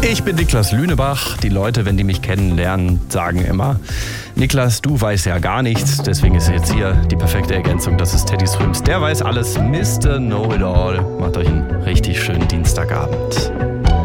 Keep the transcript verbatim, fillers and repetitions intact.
Ich bin Niklas Lünebach. Die Leute, wenn die mich kennenlernen, sagen immer: Niklas, du weißt ja gar nichts. Deswegen ist jetzt hier die perfekte Ergänzung. Das ist Teddy Swims. Der weiß alles. Mister Know-it-all. Macht euch einen richtig schönen Dienstagabend.